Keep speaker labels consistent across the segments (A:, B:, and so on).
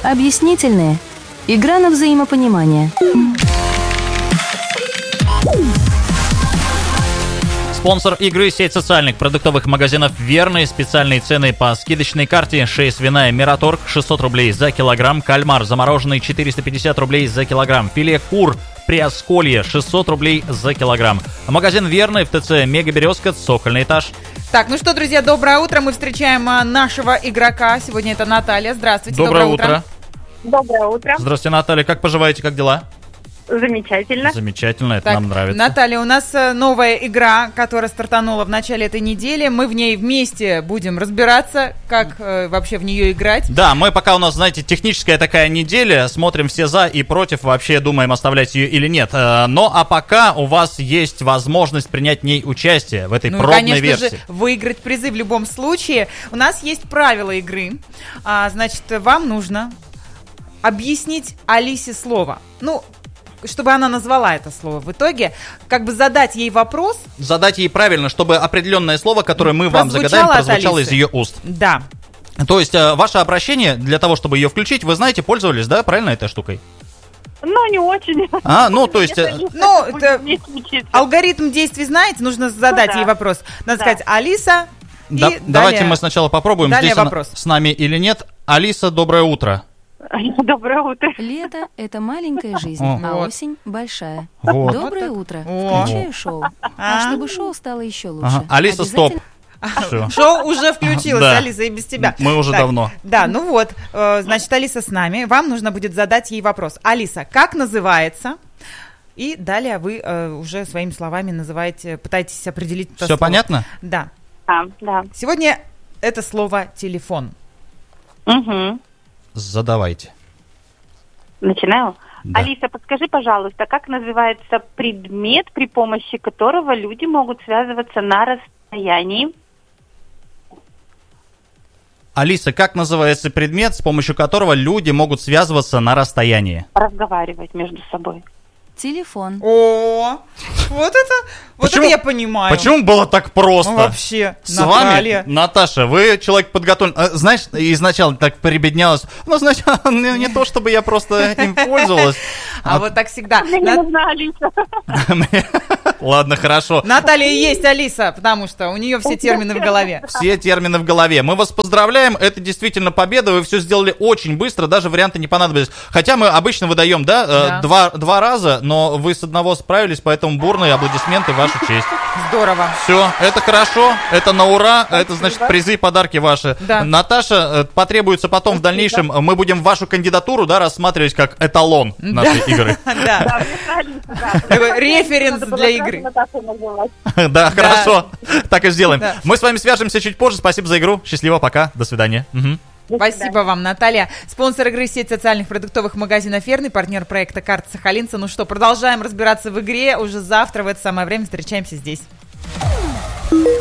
A: Объяснительные. Игра на взаимопонимание.
B: Спонсор игры — сеть социальных продуктовых магазинов «Верный». Специальные цены по скидочной карте: шея свиная «Мираторг» 600 рублей за килограмм, кальмар замороженный 450 рублей за килограмм, филе кур «Приосколье» 600 рублей за килограмм. Магазин «Верный» в ТЦ «Мега Березка», цокольный этаж.
C: Так, ну что, друзья, доброе утро. Мы встречаем нашего игрока. Сегодня это Наталья. Здравствуйте.
B: Доброе утро.
D: Доброе утро.
B: Здравствуйте, Наталья. Как поживаете, как дела?
D: Замечательно.
B: Замечательно, это
C: Так,
B: нам нравится.
C: Наталья, у нас новая игра, которая стартанула в начале этой недели. Мы в ней вместе будем разбираться, как вообще в нее играть.
B: Да, мы пока у нас, знаете, техническая такая неделя, смотрим все за и против, вообще думаем, оставлять ее или нет. Но а пока у вас есть возможность принять в ней участие, в этой пробной
C: конечно
B: версии.
C: же, выиграть призы в любом случае. У нас есть правила игры. Значит, вам нужно объяснить Алисе слово. Ну, чтобы она назвала это слово. В итоге, как бы задать ей вопрос.
B: Задать ей правильно, чтобы определенное слово, которое мы вам загадаем, прозвучало из ее уст.
C: Да.
B: То есть ваше обращение, для того, чтобы ее включить, вы знаете, пользовались, да, правильно, этой штукой?
D: Ну, не очень.
B: Ну, то есть...
C: Алгоритм действий знаете, нужно задать ей вопрос. Надо сказать: Алиса,
B: давайте мы сначала попробуем, здесь
C: вопрос.
B: Она с нами или нет. Алиса, доброе утро.
D: Доброе утро.
A: Лето – это маленькая жизнь, а осень – большая.
B: Вот.
A: Доброе утро. Включаю шоу. А чтобы шоу стало еще лучше.
B: Алиса, стоп.
C: Шоу уже включилось,
B: Да.
C: Алиса, и без тебя.
B: Мы уже давно.
C: Да, ну вот, значит, Алиса с нами. Вам нужно будет задать ей вопрос. Алиса, как называется? И далее вы уже своими словами называете, пытаетесь определить это
B: Все
C: слово.
B: понятно?
C: Да.
D: Да.
C: Сегодня это слово «телефон».
D: Угу.
B: Задавайте.
D: Начинаю?
B: Да.
D: Алиса, подскажи, пожалуйста, как называется предмет, при помощи которого люди могут связываться на расстоянии?
B: Алиса, как называется предмет, с помощью которого люди могут связываться на расстоянии?
D: Разговаривать между собой.
A: Телефон.
C: О, вот это я понимаю.
B: Почему было так просто?
C: Ну, вообще,
B: С
C: Наталья.
B: вами, Наташа, вы человек подготовленный. Знаешь, изначально так прибеднялась. Ну, значит, не то, чтобы я просто им пользовалась.
C: А вот так всегда.
D: Мне не нужна Алиса.
B: Ладно, хорошо.
C: Наталья и есть Алиса, потому что у нее все термины в голове.
B: Все термины в голове. Мы вас поздравляем, это действительно победа. Вы все сделали очень быстро, даже варианты не понадобились. Хотя мы обычно выдаем, да. Два раза, но вы с одного справились, поэтому бурные аплодисменты в вашу честь.
C: Здорово.
B: Все, это хорошо, это на ура, это значит призы и подарки ваши.
C: Да.
B: Наташа, потребуется потом в дальнейшем, мы будем вашу кандидатуру, да, рассматривать как эталон нашей игры.
C: Да. Такой референс для игры.
B: Да, хорошо, так и сделаем. Мы с вами свяжемся чуть позже, спасибо за игру, счастливо, пока, до свидания.
C: Спасибо вам, Наталья. Спонсор игры — сеть социальных продуктовых магазинов «Верный», партнер проекта «Карта Сахалинца». Ну что, продолжаем разбираться в игре. Уже завтра в это самое время встречаемся здесь.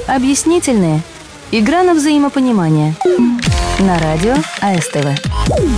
A: Объяснительные. Игра на взаимопонимание. На радио АСТВ.